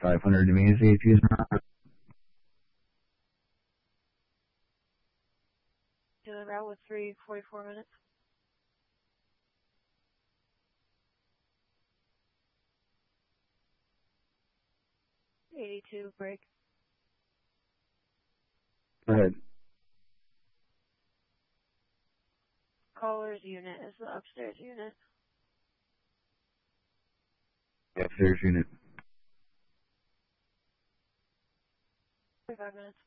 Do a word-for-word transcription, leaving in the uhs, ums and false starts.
five hundred to me is the A P's not. To the route with three forty-four minutes. eighty-two, break. Go ahead. Caller's unit is the upstairs unit. Upstairs unit. forty-five minutes.